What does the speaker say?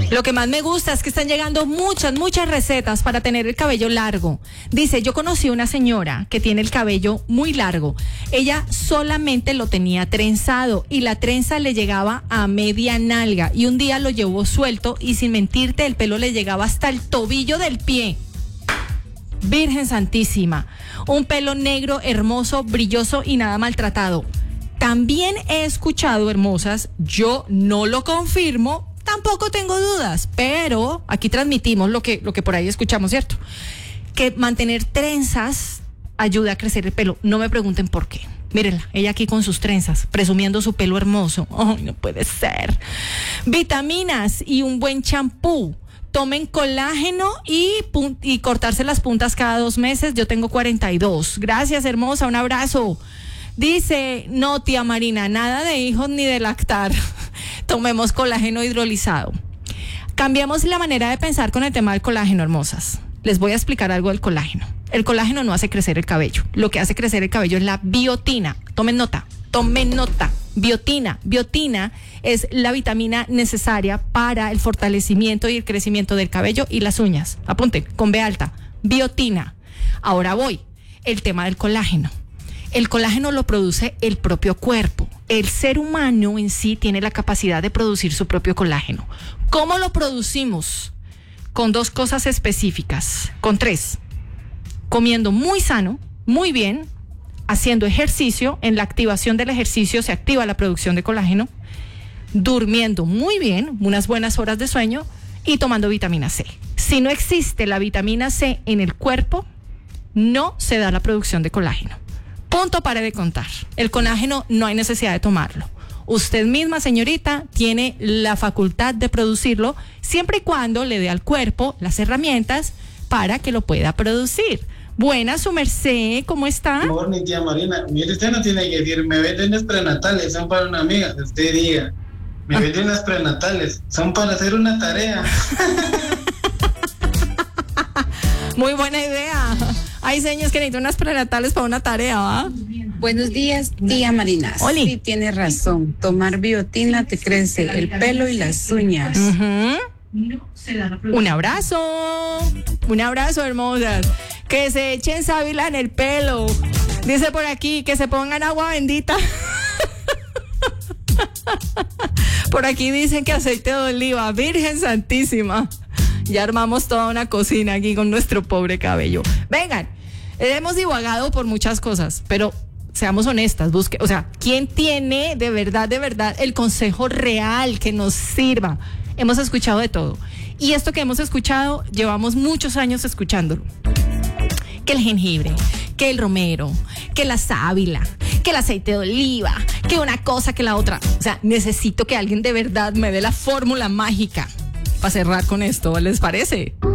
Lo que más me gusta es que están llegando muchas recetas para tener el cabello largo. Dice, yo conocí una señora que tiene el cabello muy largo. Ella solamente lo tenía trenzado y la trenza le llegaba a media nalga y un día lo llevó suelto y sin mentirte el pelo le llegaba hasta el tobillo del pie. Virgen Santísima, un pelo negro, hermoso, brilloso y nada maltratado. También he escuchado, hermosas, yo no lo confirmo, tampoco tengo dudas, pero aquí transmitimos lo que por ahí escuchamos, ¿cierto? Que mantener trenzas ayuda a crecer el pelo. No me pregunten por qué. Mírenla, ella aquí con sus trenzas, presumiendo su pelo hermoso. Ay, no puede ser. Vitaminas y un buen champú. Tomen colágeno y cortarse las puntas cada 2 meses. Yo tengo 42. Gracias, hermosa, un abrazo. Dice, no, tía Marina, nada de hijos ni de lactar. Tomemos colágeno hidrolizado. Cambiemos la manera de pensar con el tema del colágeno, hermosas. Les voy a explicar algo del colágeno. El colágeno no hace crecer el cabello. Lo que hace crecer el cabello es la biotina. Tomen nota. Biotina. Biotina es la vitamina necesaria para el fortalecimiento y el crecimiento del cabello y las uñas. Apunten, con B alta. Biotina. Ahora voy. El tema del colágeno. El colágeno lo produce el propio cuerpo. El ser humano en sí tiene la capacidad de producir su propio colágeno. ¿Cómo lo producimos? Con 2 cosas específicas. Con 3. Comiendo muy sano, muy bien, haciendo ejercicio. En la activación del ejercicio se activa la producción de colágeno. Durmiendo muy bien, unas buenas horas de sueño y tomando vitamina C. Si no existe la vitamina C en el cuerpo, no se da la producción de colágeno. Punto, pare de contar. El colágeno no hay necesidad de tomarlo. Usted misma, señorita, tiene la facultad de producirlo siempre y cuando le dé al cuerpo las herramientas para que lo pueda producir. Buena, su merced, ¿cómo está? Por mi tía Marina, mire, usted no tiene que decir, me venden unas prenatales, son para una amiga. Usted diga, me venden unas prenatales, son para hacer una tarea. Muy buena idea. Hay señas que necesitan unas prenatales para una tarea, ¿va? Buenos días, tía Marina. Oli. Sí, tiene razón. Tomar biotina te crece el pelo y las uñas. Un abrazo, hermosas. Que se echen sábila en el pelo. Dice por aquí que se pongan agua bendita. Por aquí dicen que aceite de oliva. Virgen Santísima. Ya armamos toda una cocina aquí con nuestro pobre cabello. Vengan, hemos divagado por muchas cosas, pero seamos honestas, ¿quién tiene de verdad el consejo real que nos sirva? Hemos escuchado de todo. Y esto que hemos escuchado, llevamos muchos años escuchándolo. Que el jengibre, que el romero, que la sábila, que el aceite de oliva, que una cosa, que la otra. O sea, necesito que alguien de verdad me dé la fórmula mágica para cerrar con esto, ¿les parece?